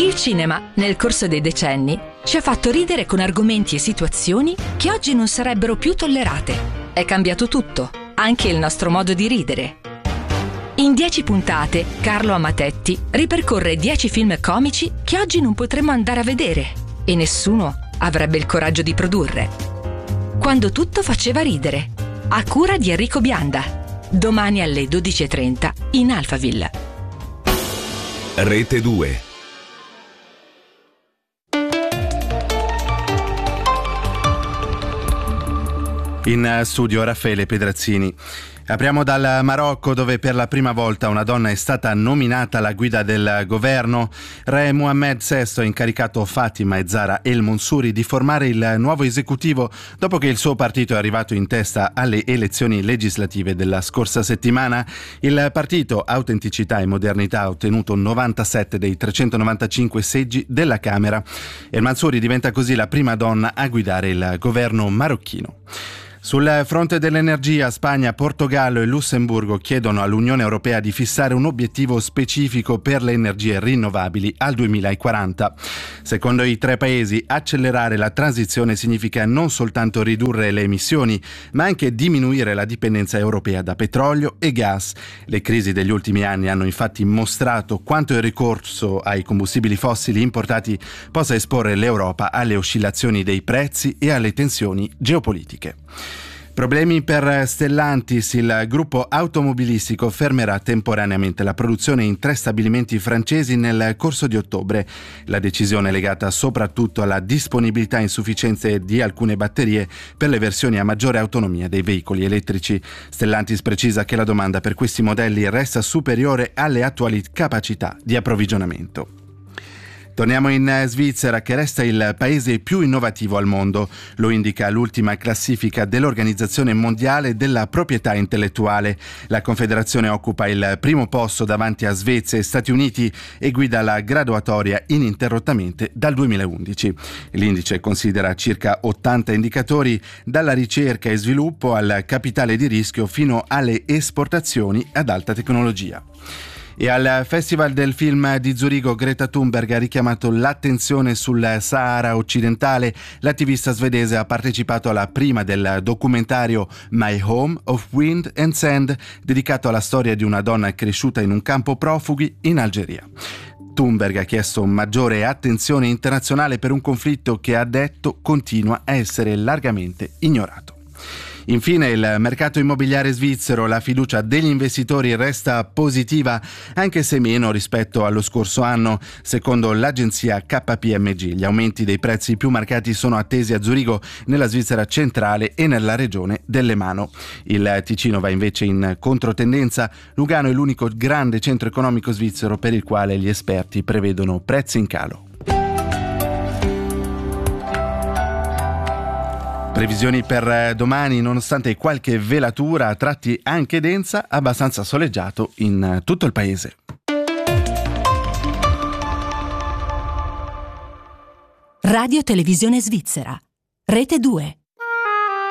Il cinema, nel corso dei decenni, ci ha fatto ridere con argomenti e situazioni che oggi non sarebbero più tollerate. È cambiato tutto, anche il nostro modo di ridere. In 10 puntate, Carlo Amatetti ripercorre 10 film comici che oggi non potremmo andare a vedere e nessuno avrebbe il coraggio di produrre. Quando tutto faceva ridere, a cura di Enrico Bianda. Domani alle 12:30 in Alphaville. Rete 2. In studio Raffaele Pedrazzini. Apriamo dal Marocco, dove per la prima volta una donna è stata nominata alla guida del governo. Re Mohammed VI ha incaricato Fatima e Zahra El Monsuri di formare il nuovo esecutivo dopo che il suo partito è arrivato in testa alle elezioni legislative della scorsa settimana. Il partito Autenticità e Modernità ha ottenuto 97 dei 395 seggi della Camera. El Monsuri diventa così la prima donna a guidare il governo marocchino. Sul fronte dell'energia, Spagna, Portogallo e Lussemburgo chiedono all'Unione Europea di fissare un obiettivo specifico per le energie rinnovabili al 2040. Secondo i tre paesi, accelerare la transizione significa non soltanto ridurre le emissioni, ma anche diminuire la dipendenza europea da petrolio e gas. Le crisi degli ultimi anni hanno infatti mostrato quanto il ricorso ai combustibili fossili importati possa esporre l'Europa alle oscillazioni dei prezzi e alle tensioni geopolitiche. Problemi per Stellantis. Il gruppo automobilistico fermerà temporaneamente la produzione in 3 stabilimenti francesi nel corso di ottobre. La decisione è legata soprattutto alla disponibilità insufficiente di alcune batterie per le versioni a maggiore autonomia dei veicoli elettrici. Stellantis precisa che la domanda per questi modelli resta superiore alle attuali capacità di approvvigionamento. Torniamo in Svizzera, che resta il paese più innovativo al mondo. Lo indica l'ultima classifica dell'Organizzazione Mondiale della Proprietà Intellettuale. La Confederazione occupa il primo posto davanti a Svezia e Stati Uniti e guida la graduatoria ininterrottamente dal 2011. L'indice considera circa 80 indicatori, dalla ricerca e sviluppo al capitale di rischio fino alle esportazioni ad alta tecnologia. E al Festival del Film di Zurigo Greta Thunberg ha richiamato l'attenzione sul Sahara occidentale. L'attivista svedese ha partecipato alla prima del documentario My Home of Wind and Sand, dedicato alla storia di una donna cresciuta in un campo profughi in Algeria. Thunberg ha chiesto maggiore attenzione internazionale per un conflitto che, ha detto, continua a essere largamente ignorato. Infine, il mercato immobiliare svizzero, la fiducia degli investitori resta positiva, anche se meno rispetto allo scorso anno. Secondo l'agenzia KPMG, gli aumenti dei prezzi più marcati sono attesi a Zurigo, nella Svizzera centrale e nella regione dell'Emano. Il Ticino va invece in controtendenza. Lugano è l'unico grande centro economico svizzero per il quale gli esperti prevedono prezzi in calo. Previsioni per domani: nonostante qualche velatura, a tratti anche densa, abbastanza soleggiato in tutto il paese. Radio Televisione Svizzera, Rete 2.